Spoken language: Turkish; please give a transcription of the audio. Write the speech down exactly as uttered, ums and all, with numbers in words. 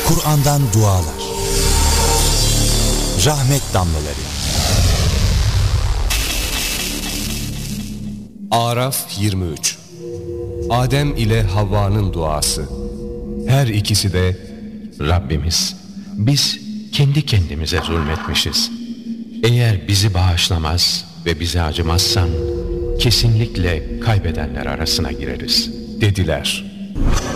Kur'an'dan dualar, rahmet damlaları. Araf yirmi üç. Adem ile Havva'nın duası. Her ikisi de Rabbimiz, biz kendi kendimize zulmetmişiz. Eğer bizi bağışlamaz ve bize acımazsan kesinlikle kaybedenler arasına gireriz dediler.